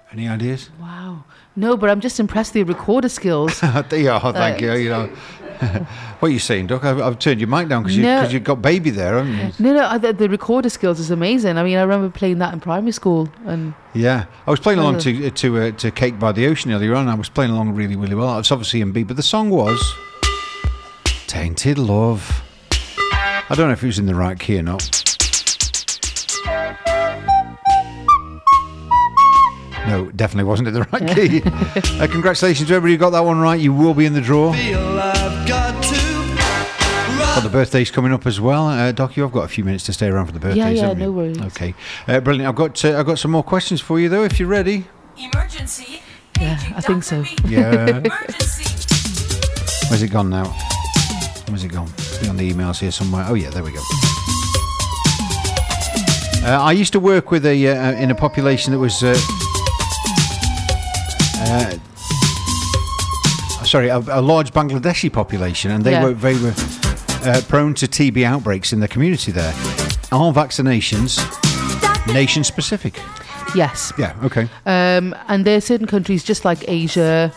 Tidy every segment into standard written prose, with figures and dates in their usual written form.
Any ideas? Wow. No, but I'm just impressed with your recorder skills. Thank you. You know, what are you saying, Doc? I've turned your mic down because you've got baby there, haven't you? No, the recorder skills is amazing. I mean, I remember playing that in primary school, and yeah, I was playing along to Cake by the Ocean earlier on. I was playing along really, really well. It's obviously in B, but the song was Tainted Love. I don't know if it was in the right key or not. No, definitely wasn't in the right key. Congratulations to everybody who got that one right. You will be in the draw. Got the birthdays coming up as well. Doc, you've got a few minutes to stay around for the birthdays, haven't you? No worries. Okay, brilliant. I've got some more questions for you, though, if you're ready. Emergency. Yeah, I think so. Yeah. Where's it gone now? Where's it gone? Be on the emails here somewhere. Oh, yeah, there we go. I used to work with in a population that was... a large Bangladeshi population, and they were prone to TB outbreaks in the community there. Are vaccinations nation specific? Yes. Yeah, okay. And there are certain countries, just like Asia,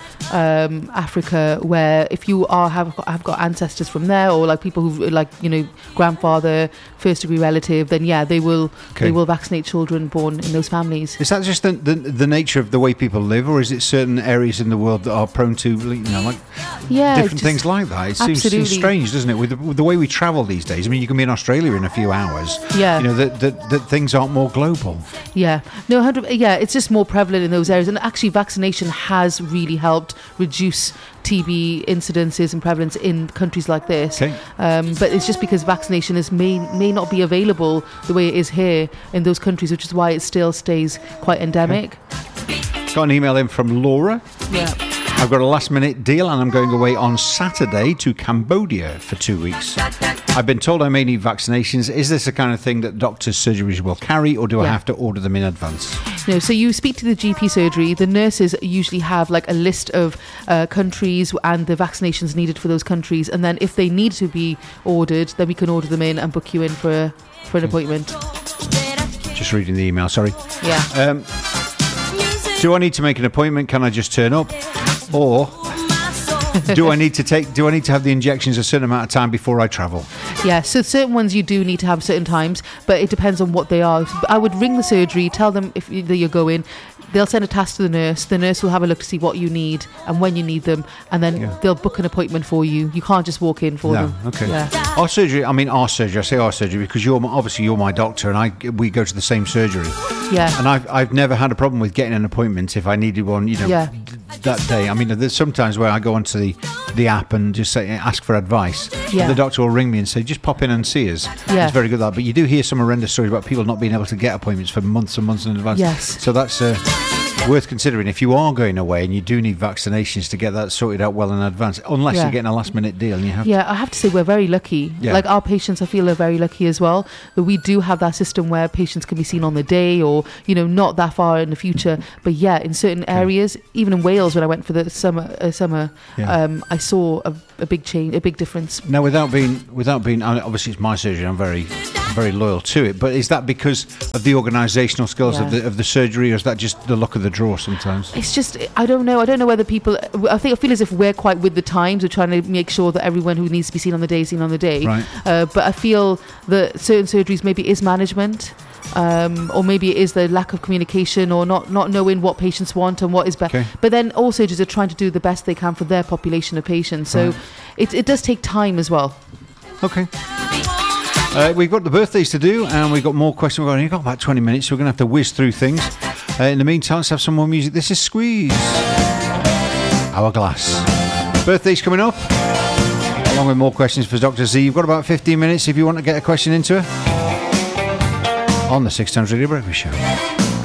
Africa, where if you have got ancestors from there, or like people who, like, you know, grandfather, first degree relative, then they will vaccinate children born in those families. Is that just the nature of the way people live, or is it certain areas in the world that are prone to, you know, different things like that? It seems strange, doesn't it, with the way we travel these days? I mean, you can be in Australia in a few hours. Yeah. You know, that things aren't more global. Yeah. No, it's just more prevalent in those areas, and actually vaccination has really helped reduce TB incidences and prevalence in countries like this. Okay. But it's just because vaccination may not be available the way it is here in those countries, which is why it still stays quite endemic. Okay. Got an email in from Laura. Yeah. I've got a last minute deal and I'm going away on Saturday to Cambodia for 2 weeks. I've been told I may need vaccinations. Is this the kind of thing that doctors' surgeries will carry, or do I have to order them in advance? No, so you speak to the GP surgery. The nurses usually have like a list of countries and the vaccinations needed for those countries, and then if they need to be ordered, then we can order them in and book you in for an appointment. Just reading the email, sorry. Yeah. Do I need to make an appointment? Can I just turn up? Or do I need to have the injections a certain amount of time before I travel? Yeah, so certain ones you do need to have certain times, but it depends on what they are. I would ring the surgery, tell them that you're going. They'll send a task to the nurse. The nurse will have a look to see what you need and when you need them, and then they'll book an appointment for you. You can't just walk in for them. Okay. Yeah. Our surgery, I say our surgery because you're my doctor, and we go to the same surgery. Yeah. And I've never had a problem with getting an appointment if I needed one, that day. I mean, there's sometimes where I go onto the app and just ask for advice. Yeah. The doctor will ring me and say, just pop in and see us. Yeah. It's very good at that. But you do hear some horrendous stories about people not being able to get appointments for months and months in advance. Yes. So that's worth considering if you are going away and you do need vaccinations to get that sorted out well in advance, unless you're getting a last minute deal and you have I have to say we're very lucky. Like our patients, I feel, are very lucky as well, that we do have that system where patients can be seen on the day, or not that far in the future, but in certain areas, even in Wales when I went for the summer I saw a big change, a big difference. Now without being obviously it's my surgery, I'm very loyal to it, but is that because of the organisational skills of the surgery, or is that just the luck of the draw sometimes? It's just, I don't know whether people, I feel as if we're quite with the times. We're trying to make sure that everyone who needs to be seen on the day is seen on the day. Right. But I feel that certain surgeries maybe is management, or maybe it is the lack of communication, or not knowing what patients want and what is best. Okay. But then all surgeries are trying to do the best they can for their population of patients. So it does take time as well. Okay. We've got the birthdays to do, and we've got more questions. We've got about 20 minutes, so we're going to have to whiz through things. In the meantime, let's have some more music. This is Squeeze, Hourglass. Birthday's coming up, along with more questions for Dr. Z. You've got about 15 minutes if you want to get a question into her on the 6 Times Radio Breakfast Show.